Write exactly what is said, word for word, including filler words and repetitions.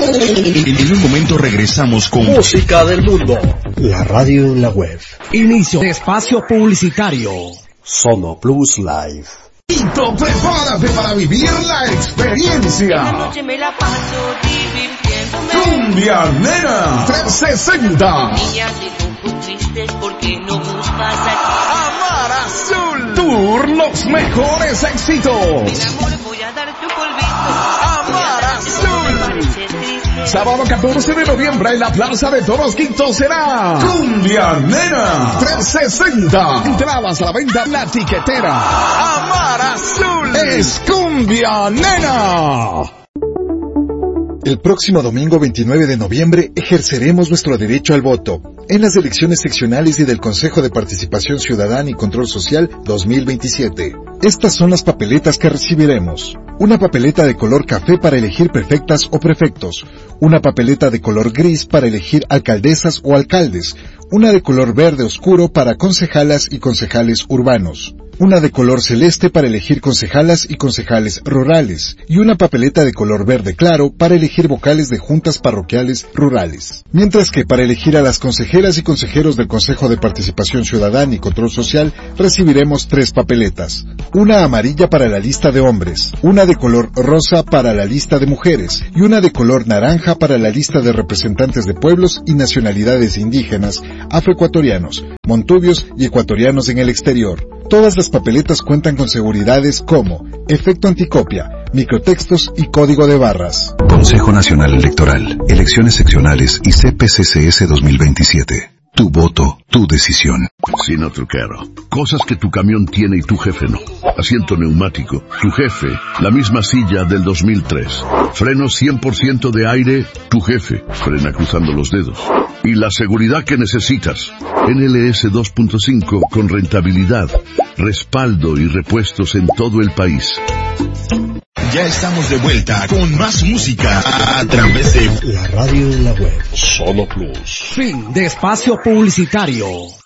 En un momento regresamos con Música del Mundo. La radio en la web. Inicio de espacio publicitario. Sono Plus Live. Tito, prepárate para vivir la experiencia. Esta noche me la paso divirtiéndome. Cumbia Nena trescientos sesenta. Niña, si tú tristes porque no buscas aquí. Amar Azul Tour, los mejores éxitos. Mi amor, voy a darte un polvito. Amar Azul. Parece triste. Sábado catorce de noviembre en la Plaza de Toros Quinto será Cumbia Nena trescientos sesenta. Entradas a la venta La Tiquetera. Amar Azul es Cumbia Nena. El próximo domingo veintinueve de noviembre ejerceremos nuestro derecho al voto en las elecciones seccionales y del Consejo de Participación Ciudadana y Control Social dos mil veintisiete. Estas son las papeletas que recibiremos. Una papeleta de color café para elegir prefectas o prefectos. Una papeleta de color gris para elegir alcaldesas o alcaldes. Una de color verde oscuro para concejalas y concejales urbanos. Una de color celeste para elegir concejalas y concejales rurales, y una papeleta de color verde claro para elegir vocales de juntas parroquiales rurales. Mientras que para elegir a las consejeras y consejeros del Consejo de Participación Ciudadana y Control Social recibiremos tres papeletas. Una amarilla para la lista de hombres, una de color rosa para la lista de mujeres, y una de color naranja para la lista de representantes de pueblos y nacionalidades indígenas, afroecuatorianos, montubios y ecuatorianos en el exterior. Todas las papeletas cuentan con seguridades como efecto anticopia, microtextos y código de barras. Consejo Nacional Electoral, elecciones seccionales y C P C C S dos mil veintisiete. Tu voto, tu decisión. Sino Truquero. Cosas que tu camión tiene y tu jefe no. Asiento neumático. Tu jefe, la misma silla del dos mil tres. Freno cien por ciento de aire. Tu jefe, frena cruzando los dedos. Y la seguridad que necesitas. N L S dos punto cinco con rentabilidad, respaldo y repuestos en todo el país. Ya estamos de vuelta con más música a través de la radio en la web. Sono Plus. Fin de espacio publicitario.